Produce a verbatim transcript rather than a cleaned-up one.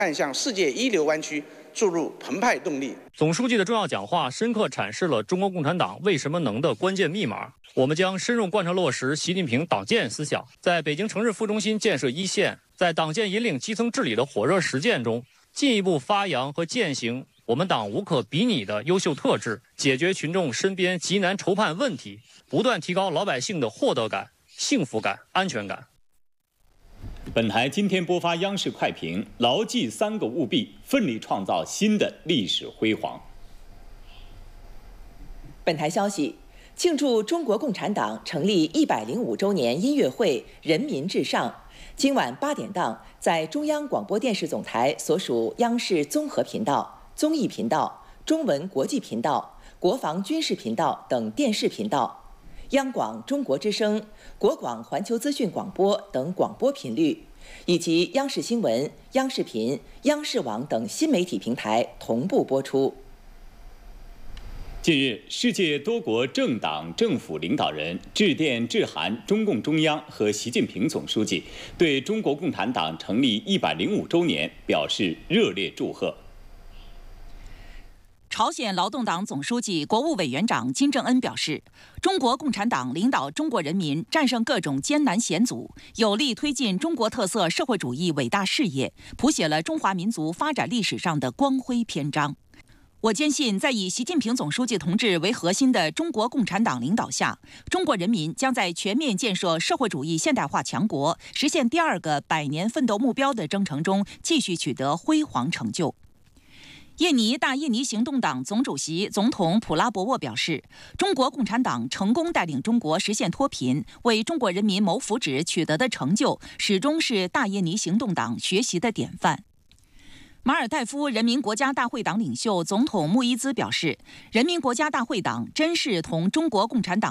迈向世界一流湾区注入澎湃动力。 总书记的重要讲话深刻阐释了中国共产党为什么能的关键密码。我们将深入贯彻落实习近平党建思想，在北京城市副中心建设一线，在党建引领基层治理的火热实践中，进一步发扬和践行我们党无可比拟的优秀特质，解决群众身边急难愁盼问题，不断提高老百姓的获得感、幸福感、安全感。 本台今天播发央视快评：牢记三个务必，奋力创造新的历史辉煌。 本台消息，庆祝中国共产党成立一百零五周年音乐会“人民至上”，今晚八点档在中央广播电视总台所属央视综合频道、综艺频道、中文国际频道、国防军事频道等电视频道，央广中国之声、国广环球资讯广播等广播频率，以及央视新闻、央视频、央视网等新媒体平台同步播出。 近日，世界多国政党政府领导人致电致函中共中央和习近平总书记，对中国共产党成立一百零五周年表示热烈祝贺。 朝鲜劳动党总书记、国务委员长金正恩表示，中国共产党领导中国人民战胜各种艰难险阻，有力推进中国特色社会主义伟大事业，谱写了中华民族发展历史上的光辉篇章。我坚信，在以习近平总书记同志为核心的中国共产党领导下，中国人民将在全面建设社会主义现代化强国、实现第二个百年奋斗目标的征程中继续取得辉煌成就。印尼大印尼行动党总主席、总统普拉博沃表示，中国共产党成功带领中国实现脱贫，为中国人民谋福祉取得的成就，始终是大印尼行动党学习的典范。马尔代夫人民国家大会党领袖总统穆伊兹表示，人民国家大会党珍视同中国共产党